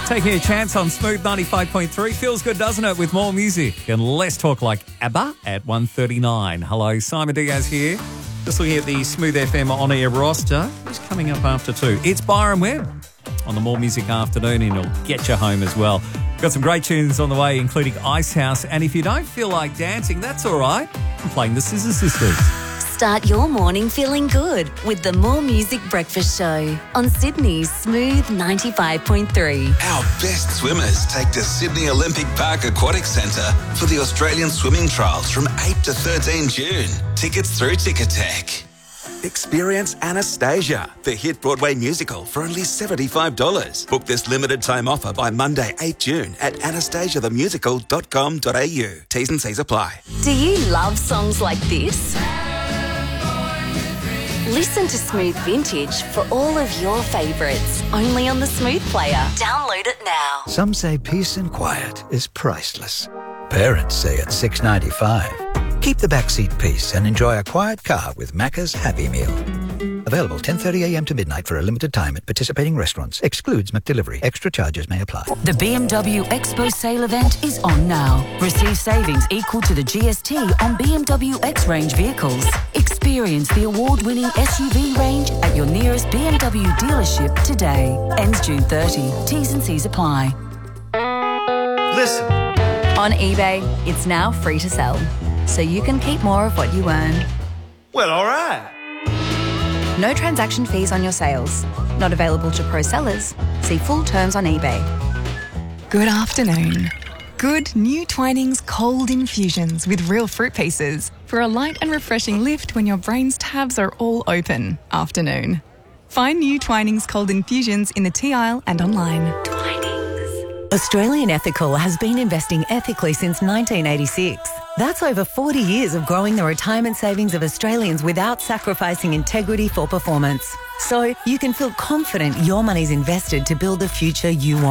Taking a chance on Smooth 95.3. Feels good, doesn't it, with more music and less talk like ABBA at 1:39. Hello, Simon Diaz here. Just looking at the Smooth FM on-air roster. Who's coming up after 2? It's Byron Webb on the More Music Afternoon, and he'll get you home as well. Got some great tunes on the way, including Ice House. And if you don't feel like dancing, that's all right. I'm playing the Scissor Sisters. Start your morning feeling good with the More Music Breakfast Show on Sydney's Smooth 95.3. Our best swimmers take to Sydney Olympic Park Aquatic Centre for the Australian Swimming Trials from 8 to 13 June. Tickets through Ticketek. Experience Anastasia, the hit Broadway musical, for only $75. Book this limited time offer by Monday, 8 June at anastasiathemusical.com.au. T's and C's apply. Do you love songs like this? Listen to Smooth Vintage for all of your favourites, only on the Smooth Player. Download it now. Some say peace and quiet is priceless. Parents say it's $6.95. Keep the backseat peace and enjoy a quiet car with Macca's Happy Meal. Available 10:30 a.m. to midnight for a limited time at participating restaurants. Excludes McDelivery. Extra charges may apply. The BMW Expo sale event is on now. Receive savings equal to the GST on BMW X range vehicles. Experience the award-winning SUV range at your nearest BMW dealership today. Ends June 30. T's and C's apply. Listen. On eBay, it's now free to sell, so you can keep more of what you earn. Well, all right. No transaction fees on your sales. Not available to pro sellers. See full terms on eBay. Good afternoon. Good new Twinings cold infusions with real fruit pieces for a light and refreshing lift when your brain's tabs are all open. Afternoon. Find new Twinings cold infusions in the tea aisle and online. Australian Ethical has been investing ethically since 1986. That's over 40 years of growing the retirement savings of Australians without sacrificing integrity for performance. So you can feel confident your money's invested to build the future you want.